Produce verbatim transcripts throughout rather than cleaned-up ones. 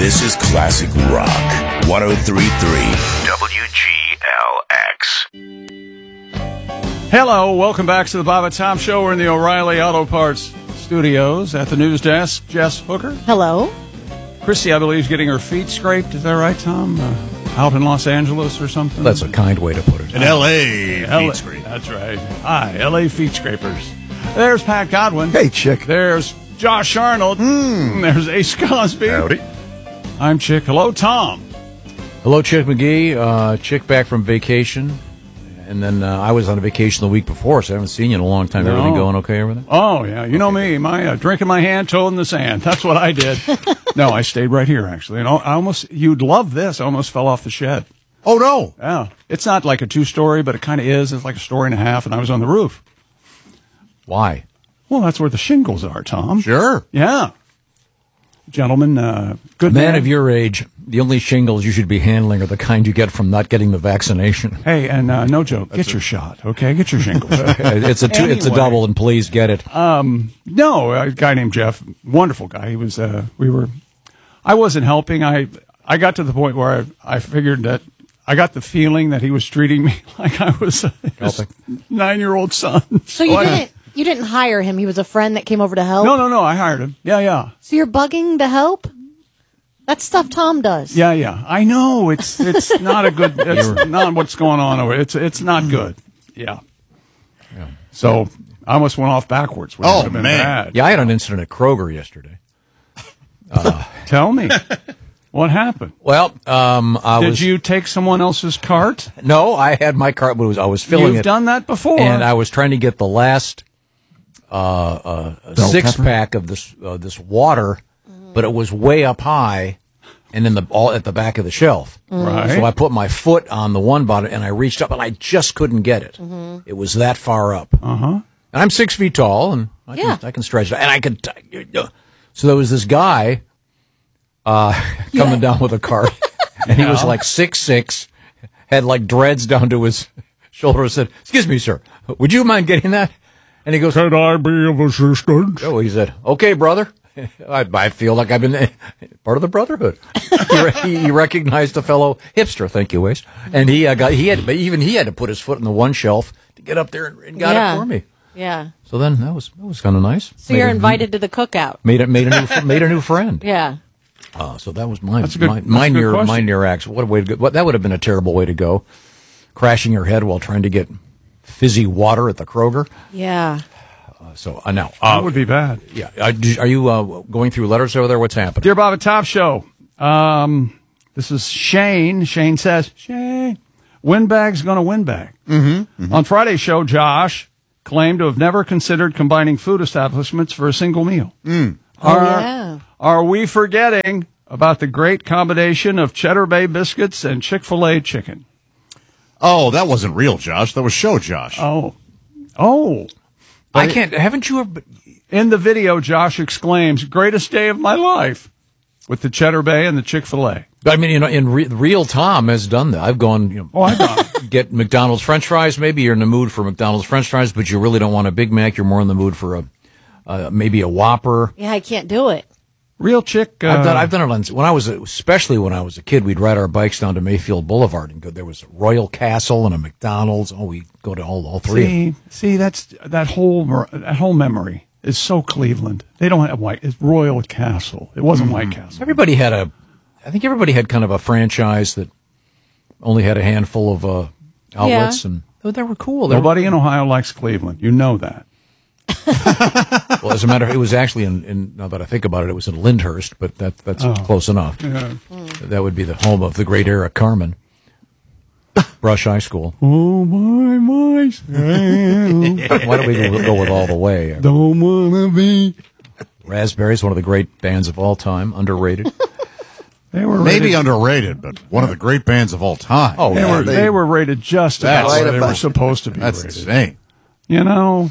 This is Classic Rock, one oh three point three W G L X. Hello, welcome back to the Bob and Tom Show. We're in the O'Reilly Auto Parts studios at the news desk. Jess Hooker. Hello. Christy, I believe, is getting her feet scraped. Is that right, Tom? Uh, out in Los Angeles or something? That's a kind way to put it. In L A, L A feet scrape. That's right. Hi, L A feet scrapers. There's Pat Godwin. Hey, chick. There's Josh Arnold. Mm. There's Ace Cosby. Howdy. I'm Chick. Hello, Tom. Hello, Chick McGee. Uh, Chick back from vacation. And then uh, I was on a vacation the week before, so I haven't seen you in a long time. No. Everything going okay over there? Oh, yeah. You know me. My uh, drinking my hand, toe in the sand. That's what I did. No, I stayed right here, actually. And I almost, you'd love this. I almost fell off the shed. Oh, no. Yeah. It's not like a two-story, but it kind of is. It's like a story and a half, and I was on the roof. Why? Well, that's where the shingles are, Tom. Sure. Yeah. Gentlemen, uh, good Man man. of your age, the only shingles you should be handling are the kind you get from not getting the vaccination. Hey, and uh, no joke, get your shot, okay? Get your shingles. it's a two, it's a Anyway. double, and please get it. Um, no, a guy named Jeff, wonderful guy. He was, uh, we were, I wasn't helping. I, I got to the point where I, I figured that I got the feeling that he was treating me like I was a his nine-year-old son. So you I- didn't you didn't hire him. He was a friend that came over to help. No, no, no. I hired him. Yeah, yeah, So you're bugging to help? That's stuff Tom does. yeah, yeah. I know it's it's not a good. It's not what's going on over. It's it's not good. Yeah. Yeah. So I almost went off backwards. which Oh, would have been man. bad. Yeah, I had an incident at Kroger yesterday. Tell me what happened. Well, um, I Did was you take someone else's cart? no, I had my cart, but it was I was filling You've it, done that before. and I was trying to get the last uh, uh, six pack of this uh, this water, but it was way up high, and in the all at the back of the shelf. Right. So I put my foot on the one bottom, and I reached up, and I just couldn't get it. It was that far up. Uh huh. And I'm six feet tall, and I Yeah. can, I can stretch it. And I could. So there was this guy uh, coming down with a cart, and he was like six six, had like dreads down to his shoulder. And said, "Excuse me, sir, would you mind getting that?" And he goes, Could I be of assistance? "Oh," he said, "Okay, brother." I, I feel like I've been part of the brotherhood. he, re- he recognized a fellow hipster. Thank you, Waze. And he uh, got he had, but even he had to put his foot in the one shelf to get up there and, and got Yeah. it for me. Yeah. So then that was that was kind of nice. So you're Made a- invited to the cookout. Made it made a new fr- made a new friend. Yeah. Uh, so that was my That's a good- my, that's my a good near question. my near acts. What a way to go! What, that would have been a terrible way to go, crashing your head while trying to get fizzy water at the Kroger. Yeah. Uh, so uh, now, That uh, would be bad. yeah. Uh, did- are you uh, going through letters over there? What's happening? Dear Bob and Tom Show, um, this is Shane. Shane says, Shane, Windbag's going to win bag. Mm-hmm, mm-hmm. On Friday's show, Josh claimed to have never considered combining food establishments for a single meal. Mm. Oh, Are, yeah. are we forgetting about the great combination of Cheddar Bay biscuits and Chick-fil-A chicken? Oh, that wasn't real, Josh. That was show Josh. Oh. Oh. I can't. Haven't you? Ever, In the video, Josh exclaims, greatest day of my life, with the Cheddar Bay and the Chick-fil-A. I mean, you know, in re- real Tom has done that. I've gone. You know, Oh, I know. get McDonald's French fries. Maybe you're in the mood for McDonald's French fries, but you really don't want a Big Mac. You're more in the mood for a uh, maybe a Whopper. Yeah, I can't do it. Real chick. Uh, I've done. I've done it on when I was, a, especially when I was a kid. We'd ride our bikes down to Mayfield Boulevard and go. There was a Royal Castle and a McDonald's. Oh, we go to all all three. See, see, that's that whole mer- that whole memory is so Cleveland. They don't have White. It's Royal Castle. It wasn't White Castle. Everybody had a. I think everybody had kind of a franchise that only had a handful of uh, outlets, Yeah. and oh, they were cool. They were- Nobody in Ohio likes Cleveland. You know that. well, as a matter of, it was actually in, in. Now that I think about it, it was in Lyndhurst, but that that's close enough. That would be the home of the great Eric Carmen. Brush High School. Oh my my, Why don't we go, go with All the Way? don't wanna be. Raspberries, one of the great bands of all time, underrated. They were Maybe rated, underrated, but one of the great bands of all time. Oh, they yeah, were they- they, were rated just That's about where right they about- were supposed to be That's rated. insane. You know.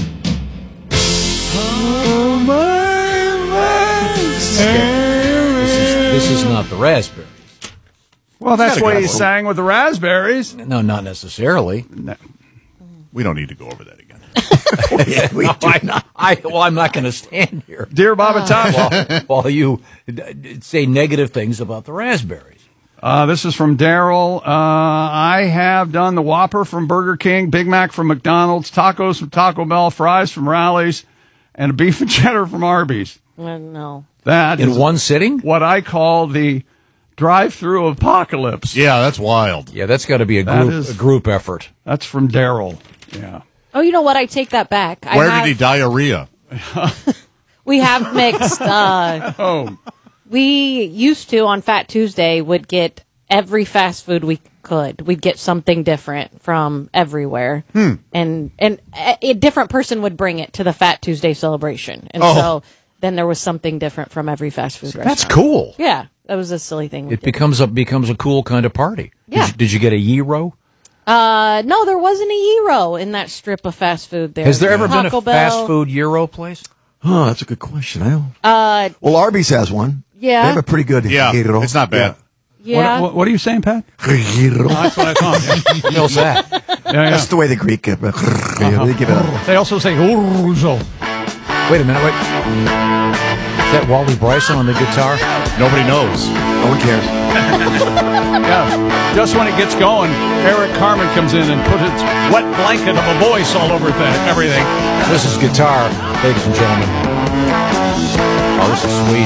Oh my my. This is, this is not the Raspberries. Well, that's gotta why go he over. sang with the raspberries. No, not necessarily. We don't need to go over that again. Yeah, we No, do I, not. I, well, I'm not going to stand here Dear Bob and Tom. while, while you d- d- say negative things about the raspberries. Uh, this is from Daryl. Uh, I have done the Whopper from Burger King, Big Mac from McDonald's, tacos from Taco Bell, fries from Rally's, and a beef and cheddar from Arby's. Uh, no. That In is one sitting? what I call the drive-through apocalypse. Yeah, that's wild. Yeah, that's got to be a That group, is- a group effort. That's from Daryl. Yeah. Oh, you know what? I take that back. I Where have, did he diarrhea? We have mixed. Uh, Oh, we used to on Fat Tuesday would get every fast food we could. We'd get something different from everywhere, Hmm. and and a, a different person would bring it to the Fat Tuesday celebration, and Oh. so then there was something different from every fast food restaurant. That's cool. Yeah, that was a silly thing. we It did. becomes a becomes a cool kind of party. Yeah. Did you, did you get a gyro? Uh, no, there wasn't a gyro in that strip of fast food there. Has there ever been a Taco fast Bell. food gyro place? Oh, that's a good question. I don't. Uh, Well, Arby's has one. Yeah. They have a pretty good Yeah, gyro. it's not bad. yeah. what, what, what are you saying, Pat? Yeah. Gyro. That's what I thought. What else that? Yeah, yeah. That's the way the Greek uh, they give it up. They also say "Urzo." Wait a minute. Wait. Is that Wally Bryson on the guitar? Nobody knows. No one cares. Yeah. Just when it gets going, Eric Carmen comes in and puts its wet blanket of a voice all over th- everything. This is guitar, ladies and gentlemen. Oh, this is sweet.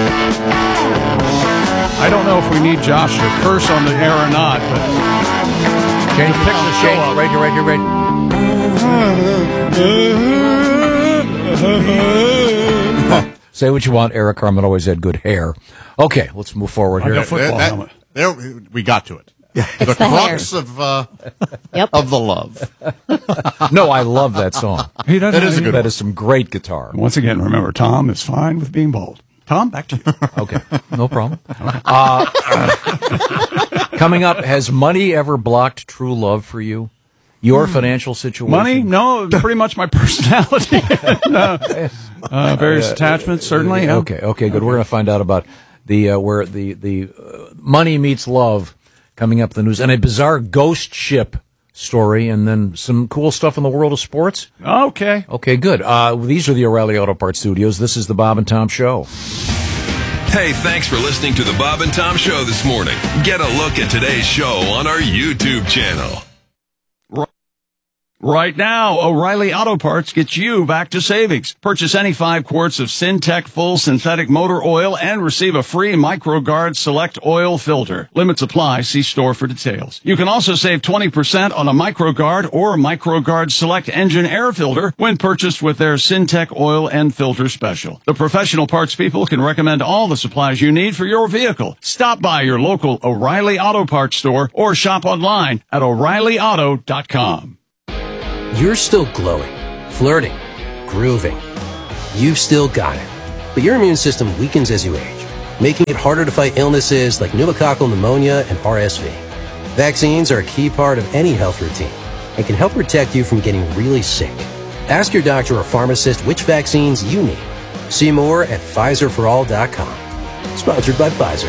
I don't know if we need Josh to curse on the air or not, but Change, Pick the show change, up. right here, right here, right. Say what you want. Eric Carmen always had good hair. Okay, let's move forward I here. got football That- helmet. there, we got to it. the the crux of uh, Yep. of the love. No, I love that song. He doesn't That is a have- good That is some great guitar. Once again, remember, Tom is fine with being bald. Tom, back to you. Okay, no problem. Uh, coming up, has money ever blocked true love for you? Your financial situation? Money? No, pretty much my personality. and, uh, uh, various attachments, certainly. yeah. Okay, okay, good. We're going to find out about the uh, where the the uh, money meets love coming up in the news, and a bizarre ghost ship story, and then some cool stuff in the world of sports. Okay. Okay, good. Uh, these are the O'Reilly Auto Parts Studios. This is the Bob and Tom Show. Hey, thanks for listening to the Bob and Tom Show this morning. Get a look at today's show on our YouTube channel. Right now, O'Reilly Auto Parts gets you back to savings. Purchase any five quarts of Syntec full synthetic motor oil and receive a free MicroGuard Select oil filter. Limits apply. See store for details. You can also save twenty percent on a MicroGuard or MicroGuard Select engine air filter when purchased with their Syntec oil and filter special. The professional parts people can recommend all the supplies you need for your vehicle. Stop by your local O'Reilly Auto Parts store or shop online at O'Reilly Auto dot com. You're still glowing, flirting, grooving. You've still got it. But your immune system weakens as you age, making it harder to fight illnesses like pneumococcal pneumonia and R S V. Vaccines are a key part of any health routine and can help protect you from getting really sick. Ask your doctor or pharmacist which vaccines you need. See more at Pfizer for all dot com. Sponsored by Pfizer.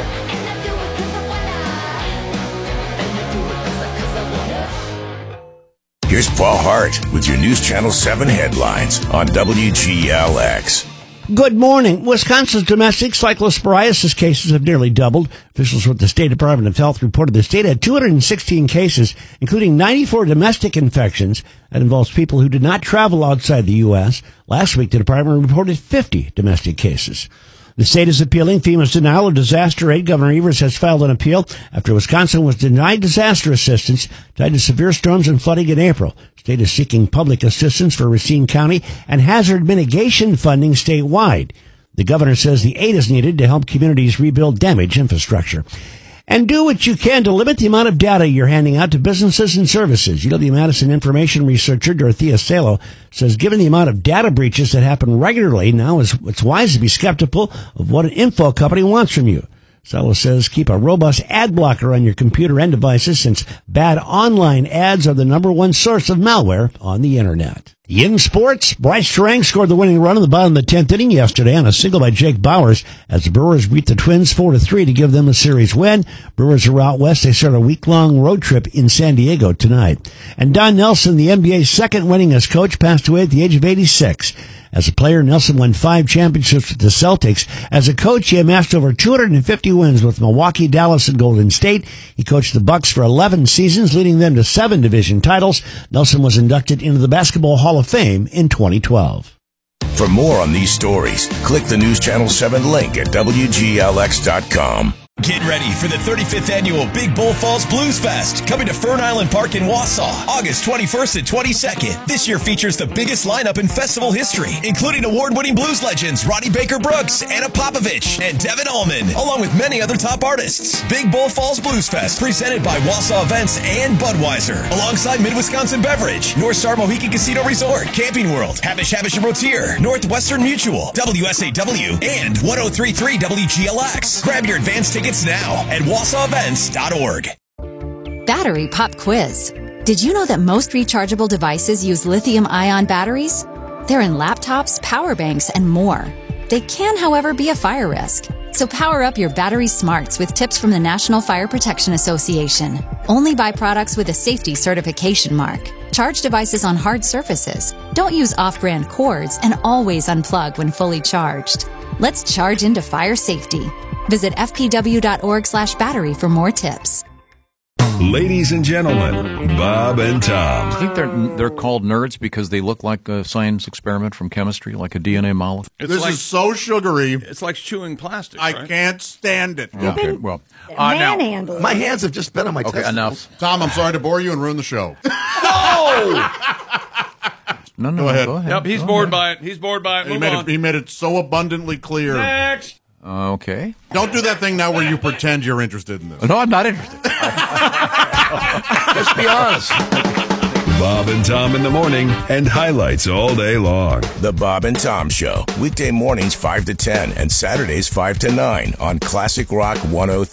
Here's Paul Hart with your News Channel seven headlines on W G L X. Good morning. Wisconsin's domestic cyclosporiasis cases have nearly doubled. Officials with the State Department of Health reported the state had two hundred sixteen cases, including ninety-four domestic infections. That involves people who did not travel outside the U S. Last week, the department reported fifty domestic cases. The state is appealing FEMA's denial of disaster aid. Governor Evers has filed an appeal after Wisconsin was denied disaster assistance tied to severe storms and flooding in April. The state is seeking public assistance for Racine County and hazard mitigation funding statewide. The governor says the aid is needed to help communities rebuild damaged infrastructure. And do what you can to limit the amount of data you're handing out to businesses and services. U W-Madison information researcher Dorothea Salo says given the amount of data breaches that happen regularly, now is it's wise to be skeptical of what an info company wants from you. Salo says keep a robust ad blocker on your computer and devices since bad online ads are the number one source of malware on the internet. In sports, Bryce Terang scored the winning run in the bottom of the tenth inning yesterday on a single by Jake Bowers as the Brewers beat the Twins four to three to give them a series win. Brewers are out west. They start a week-long road trip in San Diego tonight. And Don Nelson, the N B A's second winningest coach, passed away at the age of eighty-six. As a player, Nelson won five championships with the Celtics. As a coach, he amassed over two hundred fifty wins with Milwaukee, Dallas, and Golden State. He coached the Bucks for eleven seasons, leading them to seven division titles. Nelson was inducted into the Basketball Hall of Fame in twenty twelve. For more on these stories, click the News Channel seven link at W G L X dot com. Get ready for the thirty-fifth annual Big Bull Falls Blues Fest, coming to Fern Island Park in Wausau, August twenty-first and twenty-second. This year features the biggest lineup in festival history, including award-winning blues legends Ronnie Baker Brooks, Anna Popovich, and Devin Allman, along with many other top artists. Big Bull Falls Blues Fest, presented by Wausau Events and Budweiser, alongside Mid-Wisconsin Beverage, North Star Mohican Casino Resort, Camping World, Habish Habish and Rotier, Northwestern Mutual, W S A W, and one oh three point three W G L X. Grab your advance tickets now at wausau events dot org. Battery Pop Quiz. Did you know that most rechargeable devices use lithium-ion batteries? They're in laptops, power banks, and more. They can, however, be a fire risk. So power up your battery smarts with tips from the National Fire Protection Association. Only buy products with a safety certification mark. Charge devices on hard surfaces. Don't use off-brand cords, and always unplug when fully charged. Let's charge into fire safety. Visit f p w dot org slash battery for more tips. Ladies and gentlemen, Bob and Tom. Do you think they're they're called nerds because they look like a science experiment from chemistry, like a D N A molecule? It's this like, is so sugary. It's like chewing plastic. I right? can't stand it. Okay, well, uh, now, my hands have just been on my okay, testicles. Enough. Tom, I'm sorry to bore you and ruin the show. No! No, no, go ahead. Go ahead. Yep, he's go bored ahead. by it. He's bored by it. He Move made on. it. He made it so abundantly clear. Next. Uh, okay. Don't do that thing now where you pretend you're interested in this. No, I'm not interested. Let's be honest. Bob and Tom in the morning and highlights all day long. The Bob and Tom Show, weekday mornings five to ten and Saturdays five to nine on Classic Rock one oh three.